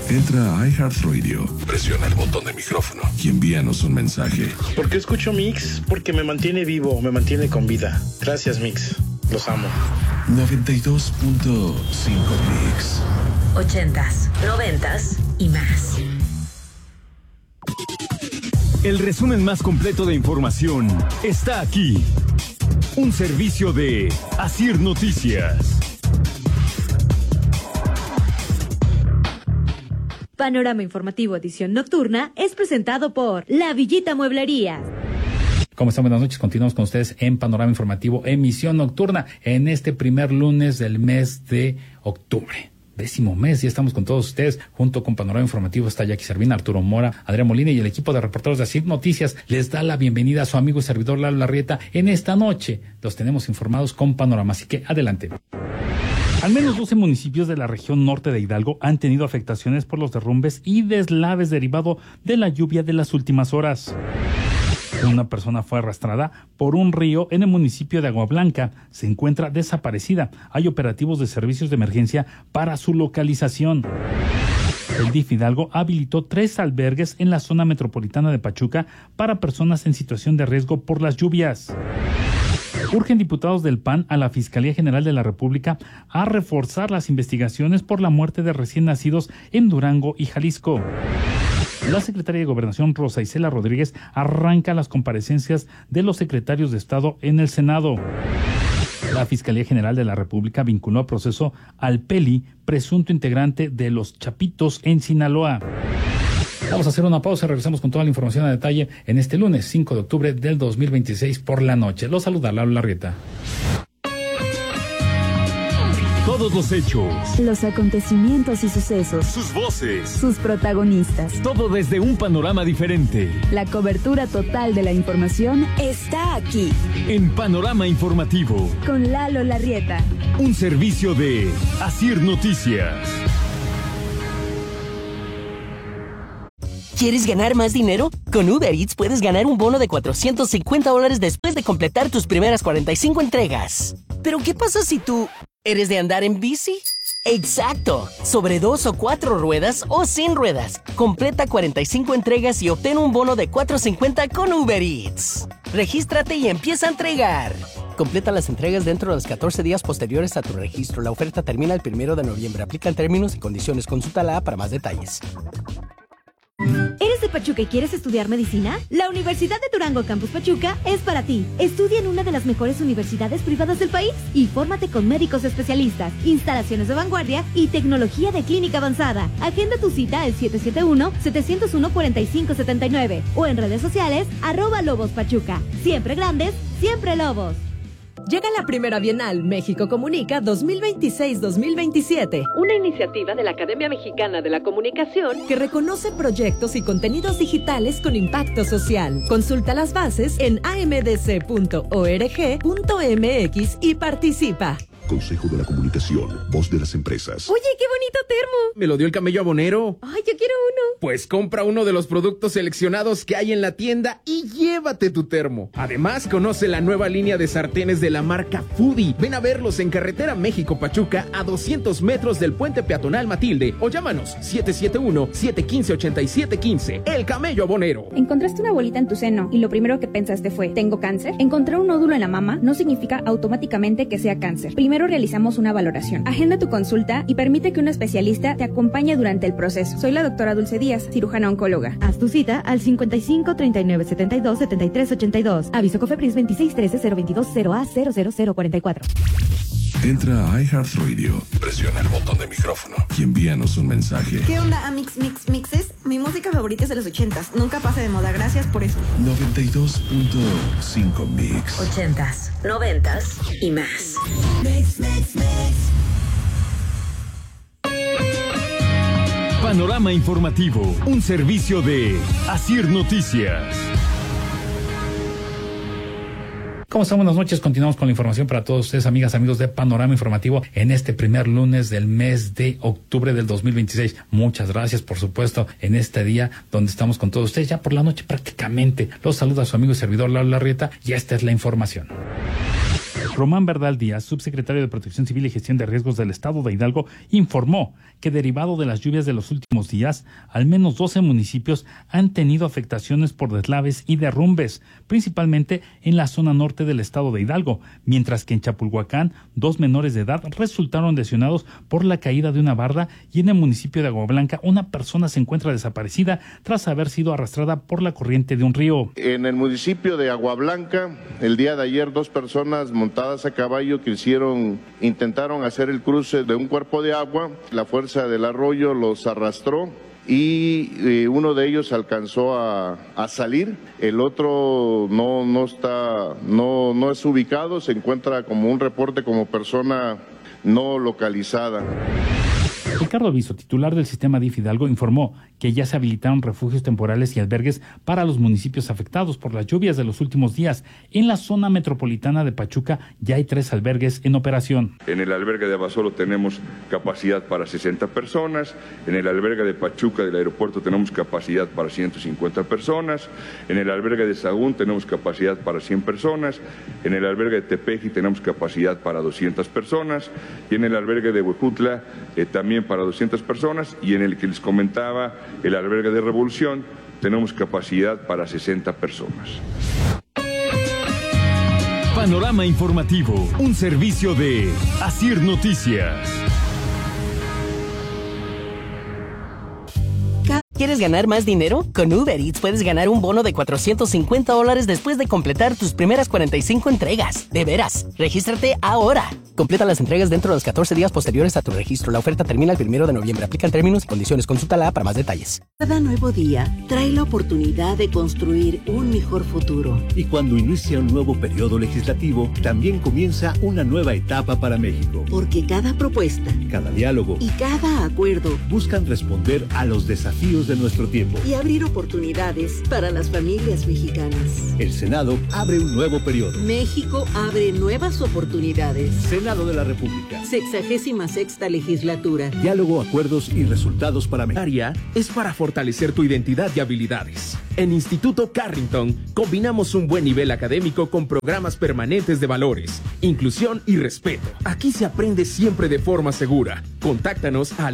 Entra a iHeartRadio, presiona el botón de micrófono y envíanos un mensaje. ¿Por qué escucho Mix? Porque me mantiene vivo, me mantiene con vida. Gracias, Mix. Los amo. 92.5 Mix. 80s, 90s y más. El resumen más completo de información está aquí. Un servicio de Asir Noticias. Panorama Informativo edición nocturna es presentado por La Villita Mueblería. ¿Cómo están? Buenas noches. Continuamos con ustedes en Panorama Informativo, emisión nocturna, en este primer lunes del mes de octubre. 10º mes, ya estamos con todos ustedes, junto con Panorama Informativo. Está Jackie Servina, Arturo Mora, Adrián Molina y el equipo de reporteros de Asir Noticias. Les da la bienvenida a su amigo y servidor Lalo Larrieta. En esta noche los tenemos informados con Panorama, así que adelante. Al menos 12 municipios de la región norte de Hidalgo han tenido afectaciones por los derrumbes y deslaves derivado de la lluvia de las últimas horas. Una persona fue arrastrada por un río en el municipio de Agua Blanca. Se encuentra desaparecida. Hay operativos de servicios de emergencia para su localización. El DIF Hidalgo habilitó 3 albergues en la zona metropolitana de Pachuca para personas en situación de riesgo por las lluvias. Urgen diputados del PAN a la Fiscalía General de la República a reforzar las investigaciones por la muerte de recién nacidos en Durango y Jalisco. La secretaria de Gobernación, Rosa Isela Rodríguez, arranca las comparecencias de los secretarios de Estado en el Senado. La Fiscalía General de la República vinculó a proceso al Peli, presunto integrante de los Chapitos en Sinaloa. Vamos a hacer una pausa, regresamos con toda la información a detalle en este lunes 5 de octubre del 2026 por la noche. Los saluda Lalo Larrieta. Todos los hechos, los acontecimientos y sucesos, sus voces, sus protagonistas, todo desde un panorama diferente. La cobertura total de la información está aquí. En Panorama Informativo, con Lalo Larrieta. Un servicio de Asir Noticias. ¿Quieres ganar más dinero? Con Uber Eats puedes ganar un bono de $450 después de completar tus primeras 45 entregas. ¿Pero qué pasa si tú eres de andar en bici? ¡Exacto! Sobre 2 o 4 ruedas o sin ruedas. Completa 45 entregas y obtén un bono de $450 con Uber Eats. Regístrate y empieza a entregar. Completa las entregas dentro de los 14 días posteriores a tu registro. La oferta termina el 1 de noviembre. Aplican términos y condiciones. Consulta la para más detalles. ¿Eres de Pachuca y quieres estudiar medicina? La Universidad de Durango Campus Pachuca es para ti. Estudia en una de las mejores universidades privadas del país y fórmate con médicos especialistas, instalaciones de vanguardia y tecnología de clínica avanzada. Agenda tu cita al 771-701-4579 o en redes sociales @LobosPachuca. Siempre grandes, siempre Lobos. Llega la primera Bienal México Comunica 2026-2027, una iniciativa de la Academia Mexicana de la Comunicación que reconoce proyectos y contenidos digitales con impacto social. Consulta las bases en amdc.org.mx y participa. Consejo de la Comunicación, voz de las empresas. Oye, qué bonito termo. Me lo dio el camello abonero. Ay, yo quiero uno. Pues compra uno de los productos seleccionados que hay en la tienda y llévate tu termo. Además, conoce la nueva línea de sartenes de la marca Foodie. Ven a verlos en Carretera México-Pachuca a 200 metros del Puente Peatonal Matilde o llámanos 771-715-8715. El camello abonero. ¿Encontraste una bolita en tu seno y lo primero que pensaste fue ¿tengo cáncer? Encontrar un nódulo en la mama no significa automáticamente que sea cáncer. Primero realizamos una valoración. Agenda tu consulta y permite que un especialista te acompañe durante el proceso. Soy la doctora Dulce Díaz, cirujana oncóloga. Haz tu cita al 55 39 72 73 82. Aviso COFEPRIS 26 13 022 0A 00044. Entra a iHeartRadio, presiona el botón de micrófono y envíanos un mensaje. ¿Qué onda, Mixes? Mi música favorita es de los 80s. Nunca pasa de moda. Gracias por eso. 92.5 Mix. 80s, 90s y más. Mix. Panorama Informativo, un servicio de Asir Noticias. ¿Cómo están? Buenas noches. Continuamos con la información para todos ustedes, amigas, amigos de Panorama Informativo, en este primer lunes del mes de octubre del 2026. Muchas gracias, por supuesto, en este día donde estamos con todos ustedes, ya por la noche prácticamente. Los saluda su amigo y servidor Lalo Larrieta y esta es la información. Román Verdal Díaz, subsecretario de Protección Civil y Gestión de Riesgos del Estado de Hidalgo, informó que derivado de las lluvias de los últimos días, al menos 12 municipios han tenido afectaciones por deslaves y derrumbes, principalmente en la zona norte del estado de Hidalgo, mientras que en Chapulhuacán, 2 menores de edad resultaron lesionados por la caída de una barda y en el municipio de Agua Blanca una persona se encuentra desaparecida tras haber sido arrastrada por la corriente de un río. En el municipio de Agua Blanca, el día de ayer, 2 personas montadas a caballo que intentaron hacer el cruce de un cuerpo de agua. La fuerza del arroyo los arrastró y uno de ellos alcanzó a salir. El otro no es ubicado, se encuentra como un reporte como persona no localizada. Ricardo Viso, titular del sistema DIF Hidalgo, informó que ya se habilitaron refugios temporales y albergues para los municipios afectados por las lluvias de los últimos días. En la zona metropolitana de Pachuca ya hay 3 albergues en operación. En el albergue de Abasolo tenemos capacidad para 60 personas, en el albergue de Pachuca del aeropuerto tenemos capacidad para 150 personas, en el albergue de Sahagún tenemos capacidad para 100 personas, en el albergue de Tepeji tenemos capacidad para 200 personas y en el albergue de Huejutla también para 200 personas y en el que les comentaba, el albergue de Revolución, tenemos capacidad para 60 personas. Panorama informativo, un servicio de Asir Noticias. ¿Quieres ganar más dinero? Con Uber Eats puedes ganar un bono de $450 después de completar tus primeras 45 entregas. De veras, regístrate ahora. Completa las entregas dentro de los 14 días posteriores a tu registro. La oferta termina el 1 de noviembre. Aplican términos y condiciones. Consúltala para más detalles. Cada nuevo día trae la oportunidad de construir un mejor futuro. Y cuando inicia un nuevo periodo legislativo, también comienza una nueva etapa para México. Porque cada propuesta, cada diálogo y cada acuerdo buscan responder a los desafíos de nuestro tiempo y abrir oportunidades para las familias mexicanas. El Senado abre un nuevo periodo. México abre nuevas oportunidades. Senado de la República. 66ª legislatura. Diálogo, acuerdos y resultados para México. Es para fortalecer tu identidad y habilidades. En Instituto Carrington combinamos un buen nivel académico con programas permanentes de valores, inclusión y respeto. Aquí se aprende siempre de forma segura. Contáctanos al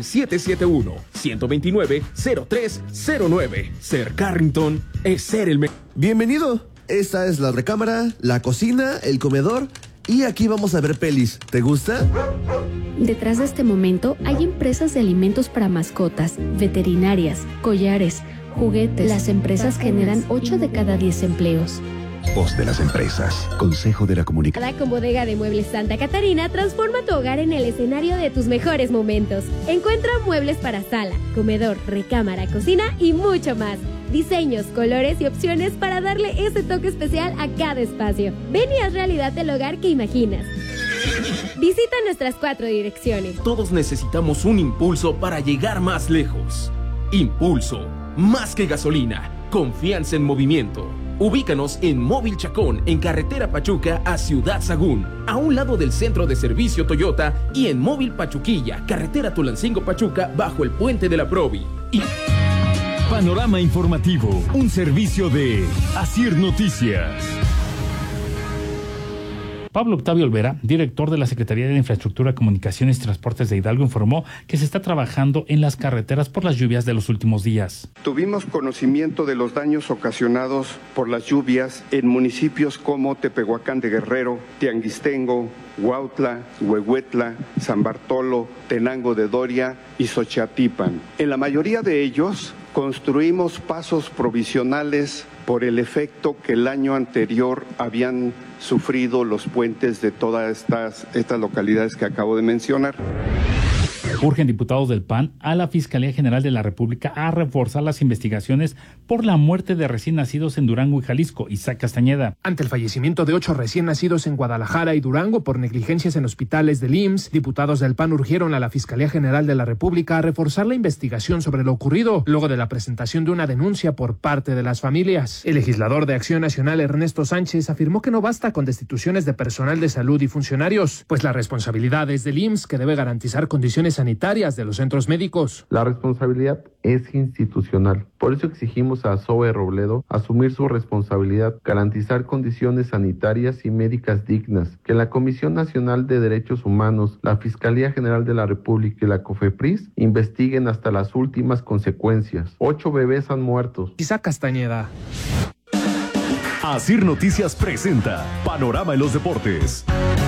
771-129-0309. Ser Carrington es ser el mejor. Bienvenido. Esta es la recámara, la cocina, el comedor y aquí vamos a ver pelis. ¿Te gusta? Detrás de este momento hay empresas de alimentos para mascotas, veterinarias, collares, juguetes. Las empresas generan 8 de cada 10 empleos. Voz de las empresas. Consejo de la Comunicación. Con Bodega de Muebles Santa Catarina, transforma tu hogar en el escenario de tus mejores momentos. Encuentra muebles para sala, comedor, recámara, cocina y mucho más. Diseños, colores y opciones para darle ese toque especial a cada espacio. Ven y haz realidad el hogar que imaginas. Visita nuestras 4 direcciones. Todos necesitamos un impulso para llegar más lejos. Impulso, más que gasolina, confianza en movimiento. Ubícanos en Móvil Chacón, en carretera Pachuca a Ciudad Sagún, a un lado del centro de servicio Toyota, y en Móvil Pachuquilla, carretera Tulancingo Pachuca, bajo el puente de la Provi. Panorama informativo, un servicio de Asir Noticias. Pablo Octavio Olvera, director de la Secretaría de Infraestructura, Comunicaciones y Transportes de Hidalgo, informó que se está trabajando en las carreteras por las lluvias de los últimos días. Tuvimos conocimiento de los daños ocasionados por las lluvias en municipios como Tepehuacán de Guerrero, Tianguistengo, Huautla, Huehuetla, San Bartolo, Tenango de Doria y Xochatipan. En la mayoría de ellos construimos pasos provisionales por el efecto que el año anterior habían sufrido los puentes de todas estas localidades que acabo de mencionar. Urgen diputados del PAN a la Fiscalía General de la República a reforzar las investigaciones por la muerte de recién nacidos en Durango y Jalisco. Isaac Castañeda. Ante el fallecimiento de 8 recién nacidos en Guadalajara y Durango por negligencias en hospitales del IMSS, diputados del PAN urgieron a la Fiscalía General de la República a reforzar la investigación sobre lo ocurrido, luego de la presentación de una denuncia por parte de las familias. El legislador de Acción Nacional, Ernesto Sánchez, afirmó que no basta con destituciones de personal de salud y funcionarios, pues la responsabilidad es del IMSS, que debe garantizar condiciones sanitarias sanitarias de los centros médicos. La responsabilidad es institucional. Por eso exigimos a Zoe Robledo asumir su responsabilidad, garantizar condiciones sanitarias y médicas dignas, que la Comisión Nacional de Derechos Humanos, la Fiscalía General de la República y la COFEPRIS investiguen hasta las últimas consecuencias. 8 bebés han muerto. Isaac Castañeda. Asir Noticias presenta Panorama en los Deportes.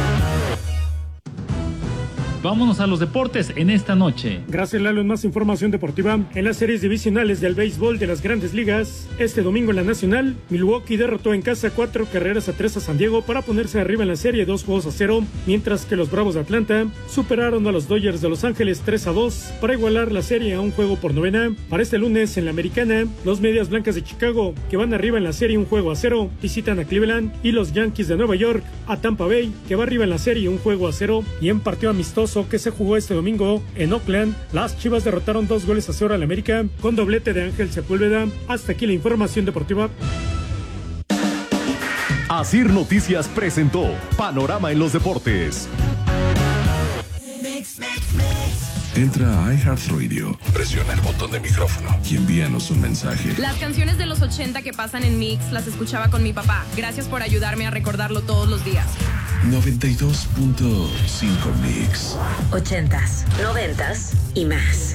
Vámonos a los deportes en esta noche. Gracias, Lalo. En más información deportiva, en las series divisionales del béisbol de las Grandes Ligas, este domingo en la Nacional, Milwaukee derrotó en casa 4-3 a San Diego para ponerse arriba en la serie 2-0, mientras que los Bravos de Atlanta superaron a los Dodgers de Los Ángeles 3-2 para igualar la serie a un juego por novena. Para este lunes en la Americana, los Medias Blancas de Chicago, que van arriba en la serie 1-0, visitan a Cleveland, y los Yankees de Nueva York a Tampa Bay, que va arriba en la serie 1-0. Y en partido amistoso que se jugó este domingo en Oakland, las Chivas derrotaron 2-0 al América con doblete de Ángel Sepúlveda. Hasta aquí la información deportiva. Asir Noticias presentó Panorama en los Deportes. Entra a iHeartRadio, presiona el botón de micrófono y envíanos un mensaje. Las canciones de los 80 que pasan en Mix las escuchaba con mi papá. Gracias por ayudarme a recordarlo todos los días. 92.5 Mix. 80s, 90s y más.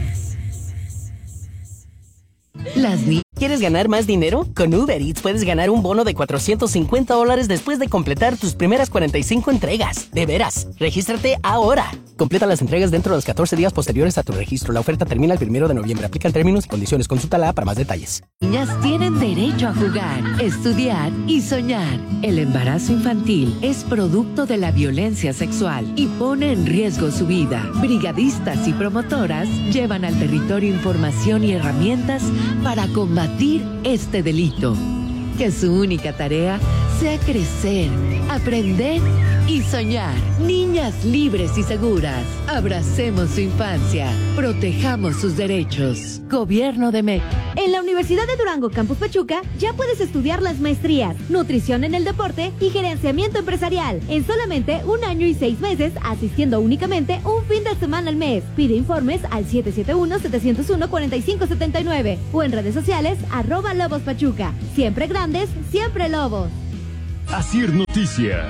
¿Quieres ganar más dinero? Con Uber Eats puedes ganar un bono de $450 después de completar tus primeras 45 entregas. De veras, regístrate ahora. Completa las entregas dentro de los 14 días posteriores a tu registro. La oferta termina el 1 de noviembre. Aplican términos y condiciones. Consúltala para más detalles. Niñas tienen derecho a jugar, estudiar y soñar. El embarazo infantil es producto de la violencia sexual y pone en riesgo su vida. Brigadistas y promotoras llevan al territorio información y herramientas para combatir este delito. Que su única tarea sea crecer, aprender y soñar. Niñas libres y seguras. Abracemos su infancia. Protejamos sus derechos. Gobierno de México. En la Universidad de Durango Campus Pachuca ya puedes estudiar las maestrías, nutrición en el deporte y gerenciamiento empresarial en solamente 1 año y 6 meses, asistiendo únicamente un fin de semana al mes. Pide informes al 771-701-4579 o en redes sociales @LobosPachuca. Siempre grandes, siempre Lobos. Asir Noticias.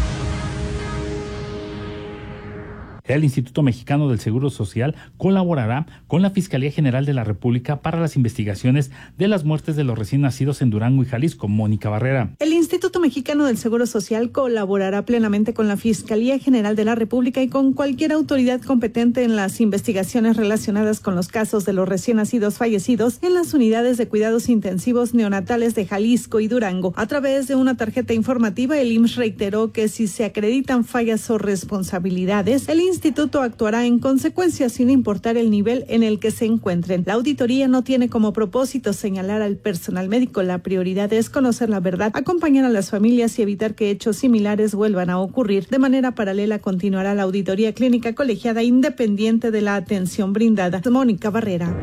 El Instituto Mexicano del Seguro Social colaborará con la Fiscalía General de la República para las investigaciones de las muertes de los recién nacidos en Durango y Jalisco. Mónica Barrera. El Instituto Mexicano del Seguro Social colaborará plenamente con la Fiscalía General de la República y con cualquier autoridad competente en las investigaciones relacionadas con los casos de los recién nacidos fallecidos en las unidades de cuidados intensivos neonatales de Jalisco y Durango. A través de una tarjeta informativa, el IMSS reiteró que si se acreditan fallas o responsabilidades, el instituto actuará en consecuencia sin importar el nivel en el que se encuentren. La auditoría no tiene como propósito señalar al personal médico. La prioridad es conocer la verdad, acompañar a las familias y evitar que hechos similares vuelvan a ocurrir. De manera paralela continuará la auditoría clínica colegiada independiente de la atención brindada. Mónica Barrera.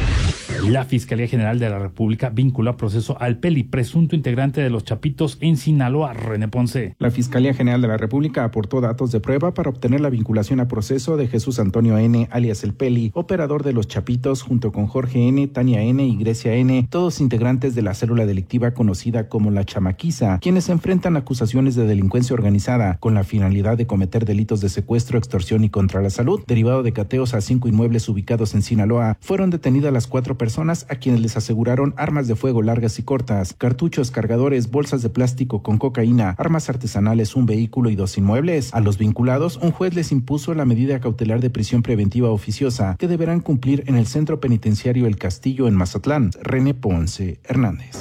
La Fiscalía General de la República vinculó a proceso al Peli, presunto integrante de los Chapitos en Sinaloa. René Ponce. La Fiscalía General de la República aportó datos de prueba para obtener la vinculación a proceso de Jesús Antonio N., alias El Peli, operador de los Chapitos, junto con Jorge N., Tania N. y Grecia N., todos integrantes de la célula delictiva conocida como La Chamaquiza, quienes enfrentan acusaciones de delincuencia organizada con la finalidad de cometer delitos de secuestro, extorsión y contra la salud. Derivado de cateos a 5 inmuebles ubicados en Sinaloa, fueron detenidas las 4 personas a quienes les aseguraron armas de fuego largas y cortas, cartuchos, cargadores, bolsas de plástico con cocaína, armas artesanales, un vehículo y 2 inmuebles. A los vinculados, un juez les impuso la medida cautelar de prisión preventiva oficiosa que deberán cumplir en el Centro Penitenciario El Castillo en Mazatlán. René Ponce Hernández.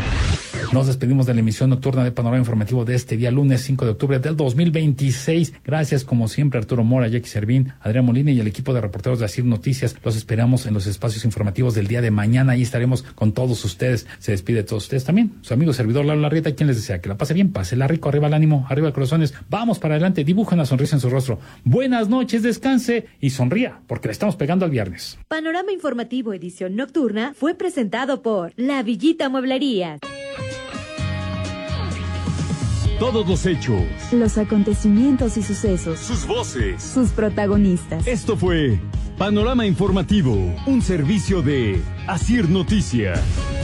Nos despedimos de la emisión nocturna de Panorama Informativo de este día lunes 5 de octubre del 2026. Gracias como siempre Arturo Mora, Jackie Servín, Adrián Molina y el equipo de reporteros de Asir Noticias. Los esperamos en los espacios informativos del día de mañana. Ahí estaremos con todos ustedes. Se despide de todos ustedes también. Su amigo servidor Lalo Larrieta, quien les desea que la pase bien, pásela rico, arriba el ánimo, arriba el corazones. Vamos para adelante, dibuja una sonrisa en su rostro. Buenas noches, descanse y sonría, porque le estamos pegando al viernes. Panorama Informativo edición nocturna fue presentado por La Villita Mueblerías. Todos los hechos, los acontecimientos y sucesos, sus voces, sus protagonistas. Esto fue Panorama Informativo, un servicio de Asir Noticias.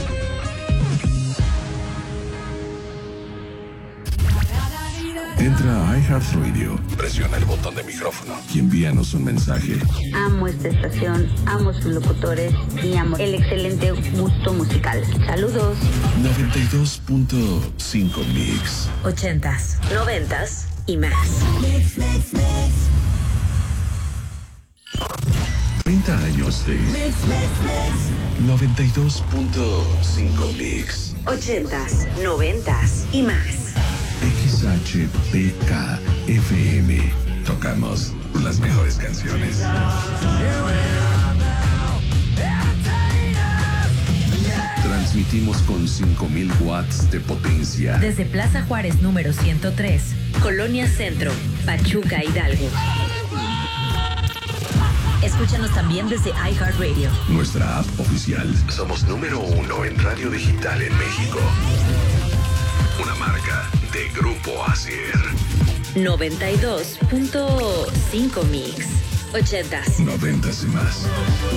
Entra a iHeartRadio, presiona el botón de micrófono y envíanos un mensaje. Amo esta estación, amo sus locutores y amo el excelente gusto musical. Saludos. 92.5 Mix. 80s, 90s y más. 30 años de 92.5 Mix. 80s, 90s y más. XHPK FM. Tocamos las mejores canciones. Transmitimos con 5,000 watts de potencia. Desde Plaza Juárez número 103, Colonia Centro, Pachuca, Hidalgo. Escúchanos también desde iHeartRadio. Nuestra app oficial. Somos número 1 en radio digital en México. Una marca de Grupo Asir. 92.5 Mix. 80s. 90s y más.